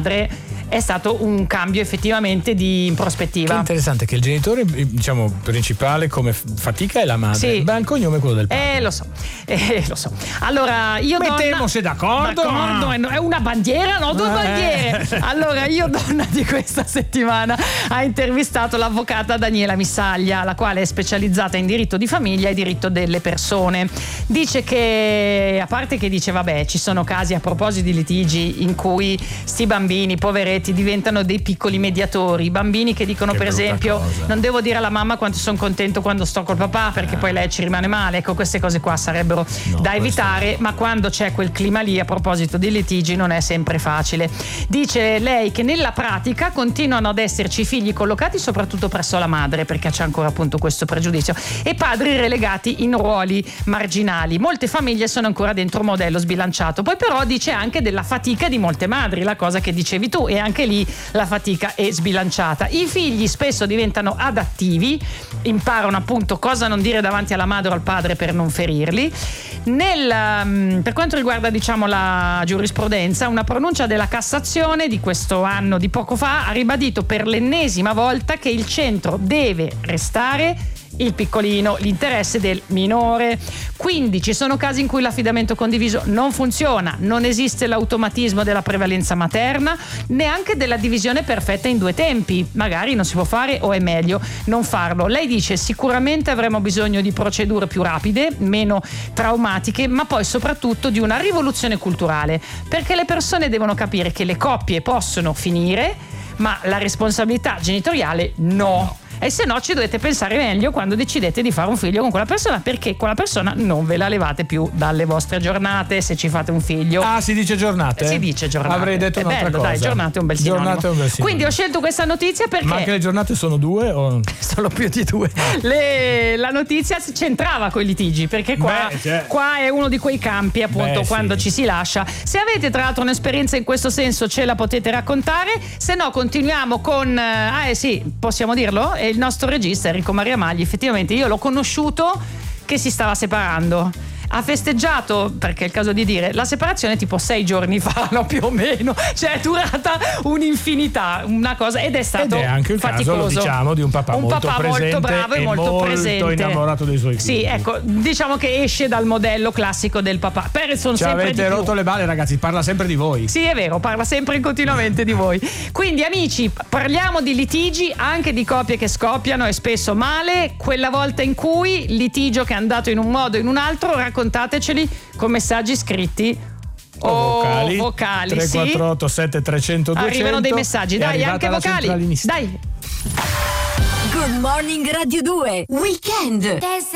madre è stato un cambio effettivamente in prospettiva. Che interessante che il genitore, diciamo, principale come fatica è la madre, sì. Ma il cognome è quello del padre. Lo so. Allora io mettiamoci d'accordo. È una bandiera, no? Due bandiere. Allora Io Donna di questa settimana ha intervistato l'avvocata Daniela Missaglia, la quale è specializzata in diritto di famiglia e diritto delle persone. Dice che, a parte che dice vabbè, ci sono casi a proposito di litigi in cui sti bambini poveretti diventano dei piccoli mediatori, bambini che dicono per esempio cosa. Non devo dire alla mamma quanto sono contento quando sto col papà perché poi lei ci rimane male. Ecco, queste cose qua sarebbero da evitare, ma quando c'è quel clima lì a proposito di litigi non è sempre facile. Dice lei che nella pratica continuano ad esserci figli collocati soprattutto presso la madre, perché c'è ancora appunto questo pregiudizio, e padri relegati in ruoli marginali. Molte famiglie sono ancora dentro un modello sbilanciato. Poi però dice anche della fatica di molte madri, la cosa che dicevi tu, e anche lì la fatica è sbilanciata. I figli spesso diventano adattivi, imparano appunto cosa non dire davanti alla madre o al padre per non ferirli. Per quanto riguarda diciamo la giurisprudenza, una pronuncia della Cassazione di questo anno, di poco fa, ha ribadito per l'ennesima volta che il centro deve restare il piccolino, l'interesse del minore. Quindi ci sono casi in cui l'affidamento condiviso non funziona, non esiste l'automatismo della prevalenza materna, neanche della divisione perfetta in due tempi. Magari non si può fare o è meglio non farlo. Lei dice sicuramente avremo bisogno di procedure più rapide, meno traumatiche, ma poi soprattutto di una rivoluzione culturale, perché le persone devono capire che le coppie possono finire, ma la responsabilità genitoriale no. E se no ci dovete pensare meglio quando decidete di fare un figlio con quella persona, perché quella persona non ve la levate più dalle vostre giornate se ci fate un figlio. Si dice giornate? Si dice giornate. Avrei detto un'altra cosa. Dai, giornate è un bel sinonimo. Quindi ho scelto questa notizia perché... Ma anche le giornate sono due o... Sono più di due. La notizia si c'entrava con i litigi, perché qua è uno di quei campi appunto quando ci si lascia. Se avete tra l'altro un'esperienza in questo senso ce la potete raccontare, se no continuiamo con... possiamo dirlo? Il nostro regista Enrico Maria Magli, effettivamente io l'ho conosciuto che si stava separando. Ha festeggiato, perché è il caso di dire, la separazione tipo 6 giorni fa, no, più o meno, cioè è durata un'infinità, una cosa, ed è stato anche il faticoso. Caso, lo diciamo, di un papà molto bravo e molto presente, innamorato dei suoi figli. Sì, ecco, diciamo che esce dal modello classico del papà. Ci avete rotto le balle, ragazzi, parla sempre di voi. Sì, è vero, parla sempre continuamente di voi. Quindi amici, parliamo di litigi, anche di coppie che scoppiano e spesso male. Quella volta in cui litigio che è andato in un modo o in un altro, raccontateceli con messaggi scritti o vocali 348 7300 200. Arrivano dei messaggi, dai, anche vocali, dai. Good Morning Radio 2 Weekend.